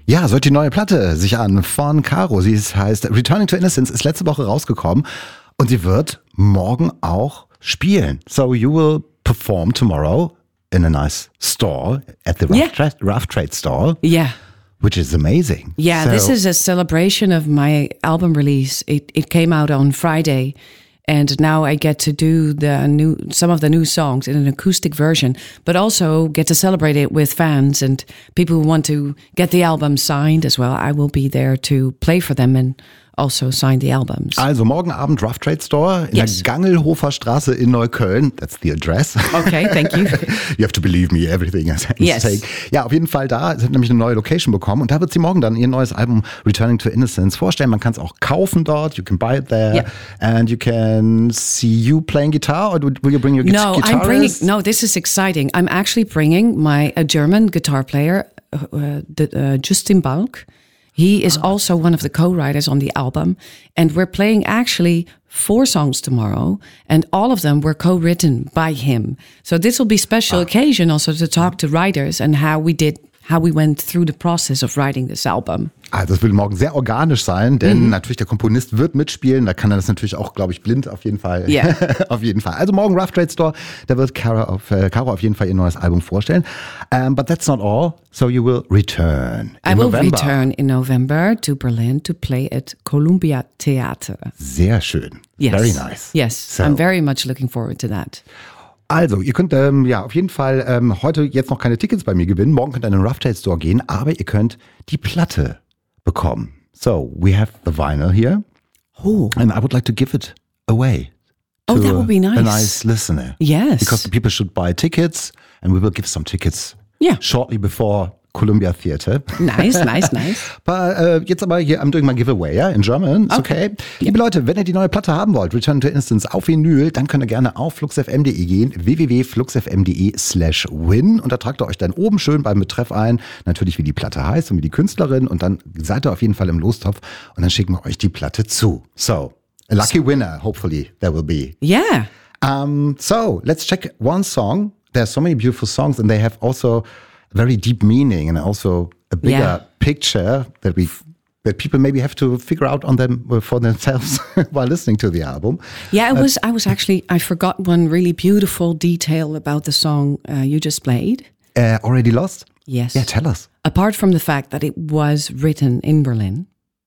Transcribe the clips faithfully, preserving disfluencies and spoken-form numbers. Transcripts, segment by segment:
Ja, so hört die neue Platte sich an von Caro. Sie heißt Returning to Innocence, ist letzte Woche rausgekommen und sie wird morgen auch spielen. So you will perform tomorrow in a nice store at the Rough, Yeah. Tra- Rough Trade store. Yeah. Which is amazing. Yeah, so, this is a celebration of my album release. It it came out on Friday, and now I get to do the new some of the new songs in an acoustic version, but also get to celebrate it with fans and people who want to get the album signed as well. I will be there to play for them and also sign the albums. Also morgen Abend Rough Trade Store in Yes. der Gangelhofer Straße in Neukölln. That's the address. Okay, thank you. You have to believe me, everything is Yes. saying. Ja, auf jeden Fall da. Sie hat nämlich eine neue Location bekommen und da wird sie morgen dann ihr neues Album Returning to Innocence vorstellen. Man kann es auch kaufen dort. You can buy it there. Yeah. And you can see you playing guitar, or will you bring your No, guitarist? I'm bringing. No, this is exciting. I'm actually bringing my a German guitar player, uh, the, uh, Justin Balk. He is also one of the co-writers on the album, and we're playing actually four songs tomorrow, and all of them were co-written by him. So this will be a special occasion also to talk to writers and how we did, how we went through the process of writing this album. Also es will morgen sehr organisch sein, denn Mhm. natürlich der Komponist wird mitspielen. Da kann er das natürlich auch, glaube ich, blind auf jeden Fall. Ja. auf jeden Fall. Also morgen Rough Trade Store, da wird Caro auf, äh, Caro auf jeden Fall ihr neues Album vorstellen. Um, but that's not all. So you will return in I will November. return in November to Berlin to play at Columbia Theater. Sehr schön. Yes. Very nice. Yes, So. I'm very much looking forward to that. Also, ihr könnt ähm, ja auf jeden Fall ähm, heute jetzt noch keine Tickets bei mir gewinnen. Morgen könnt ihr in den Rough Trade Store gehen, aber ihr könnt die Platte bekommen. So, we have the vinyl here. Oh. And I would like to give it away. Oh, to that would be nice. A nice listener. Yes. Because the people should buy tickets, and we will give some tickets Yeah. shortly before Columbia Theater. Nice, nice, nice. Aber äh, jetzt aber hier, I'm doing my giveaway, ja, in German, it's okay. Okay. Liebe Leute, wenn ihr die neue Platte haben wollt, Return to Innocence auf Vinyl, dann könnt ihr gerne auf fluxfm punkt de gehen, w w w punkt fluxfm punkt de slash win und da tragt ihr euch dann oben schön beim Betreff ein, natürlich wie die Platte heißt und wie die Künstlerin und dann seid ihr auf jeden Fall im Lostopf und dann schicken wir euch die Platte zu. So, a lucky winner, hopefully, there will be. Yeah. Um, so let's check one song. There's so many beautiful songs and they have also very deep meaning and also a bigger Yeah. picture that we that people maybe have to figure out on them for themselves while listening to the album. Yeah, it was. I was actually. I forgot one really beautiful detail about the song uh, you just played. Uh, already lost? Yes. Yeah, tell us. Apart from the fact that it was written in Berlin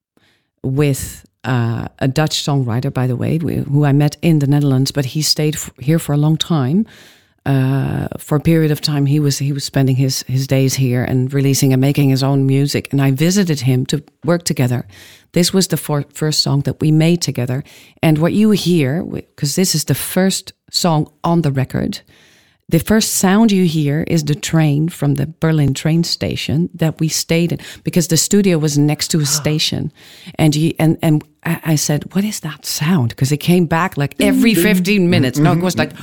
with uh, a Dutch songwriter, by the way, who I met in the Netherlands, but he stayed f- here for a long time. Uh, for a period of time, he was he was spending his his days here and releasing and making his own music. And I visited him to work together. This was the for- first song that we made together. And what you hear, because this is the first song on the record, the first sound you hear is the train from the Berlin train station that we stayed in, because the studio was next to a station. And you, and and I I said, what is that sound? Because it came back like every fifteen minutes. No, it was like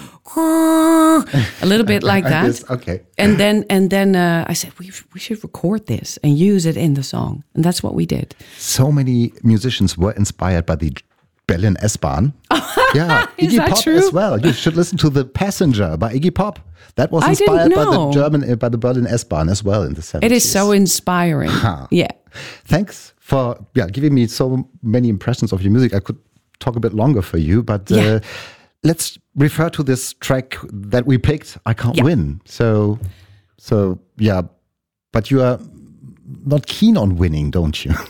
a little bit like that. Yes, okay. And then and then uh, I said, we we should record this and use it in the song. And that's what we did. So many musicians were inspired by the Berlin S-Bahn. Yeah, Is Iggy that Pop true? as well. You should listen to The Passenger by Iggy Pop. That was I didn't inspired by the know. German uh, by the Berlin S-Bahn as well in the seventies. It is so inspiring. Yeah. Thanks for yeah giving me so many impressions of your music. I could talk a bit longer for you, but uh, Yeah. let's refer to this track that we picked. I Can't Yeah. Win. So, so yeah, but you are not keen on winning, don't you?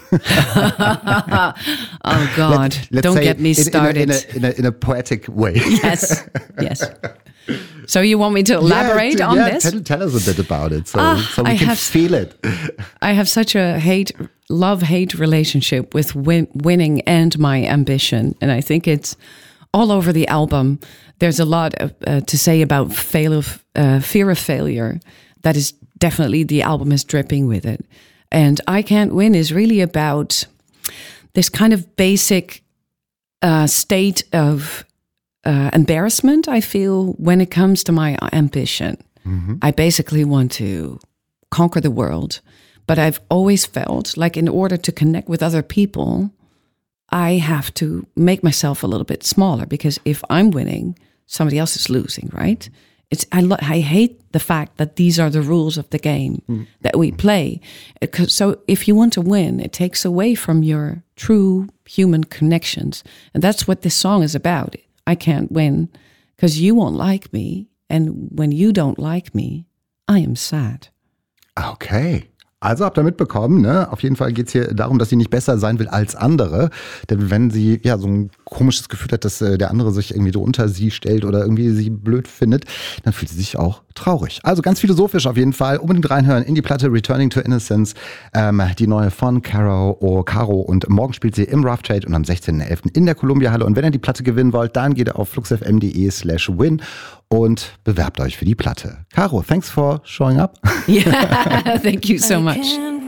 Oh God! Let's Don't say get me in- in a- started. in a, in, a, in a poetic way. Yes, yes. So you want me to elaborate yeah, on yeah, this? Tell, tell us a bit about it, so, Ah, so we I can have- feel it. I have such a hate, love-hate relationship with win- winning and my ambition, and I think it's all over the album. There's a lot of, uh, to say about fail of uh, fear of failure. That is definitely, the album is dripping with it. And I Can't Win is really about this kind of basic uh, state of uh, embarrassment I feel when it comes to my ambition. I basically want to conquer the world, but I've always felt like in order to connect with other people, I have to make myself a little bit smaller, because if I'm winning, somebody else is losing, right? It's I lo- I hate the fact that these are the rules of the game mm. that we play. So if you want to win, it takes away from your true human connections, and that's what this song is about. I can't win because you won't like me, and when you don't like me, I am sad. Okay. Also habt ihr mitbekommen, ne? Auf jeden Fall geht es hier darum, dass sie nicht besser sein will als andere. Denn wenn sie ja so ein komisches Gefühl hat, dass äh, der andere sich irgendwie so unter sie stellt oder irgendwie sie blöd findet, dann fühlt sie sich auch traurig. Also ganz philosophisch auf jeden Fall. Unbedingt reinhören in die Platte Returning to Innocence, ähm, die neue von Caro, oh, Caro. Und morgen spielt sie im Rough Trade und am sechzehnten elften in der Columbia Halle. Und wenn ihr die Platte gewinnen wollt, dann geht ihr auf fluxfm.de slash win und bewerbt euch für die Platte. Caro, thanks for showing up. Yeah, thank you so much.